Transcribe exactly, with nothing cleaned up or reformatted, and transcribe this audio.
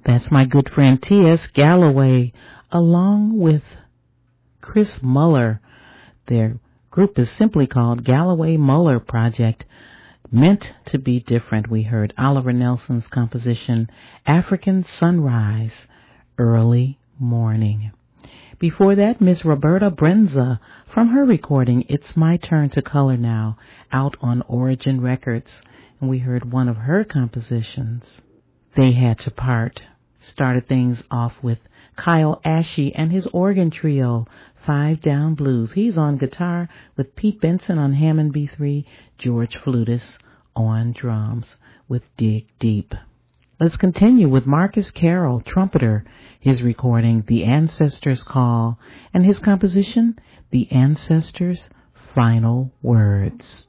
That's my good friend T S. Galloway, along with Chris Muller. Their group is simply called Galloway Muller Project. Meant to be different. We heard Oliver Nelson's composition, African Sunrise, Early Morning. Before that, Miss Roberta Brenza from her recording, It's My Turn to Color Now, out on Origin Records. And we heard one of her compositions, They Had to Part. Started things off with Kyle Ashe and his organ trio, Five Down Blues. He's on guitar with Pete Benson on Hammond B three, George Flutis on drums with Dig Deep. Let's continue with Marcus Carroll, trumpeter, his recording, The Ancestors' Call, and his composition, The Ancestors' Final Words.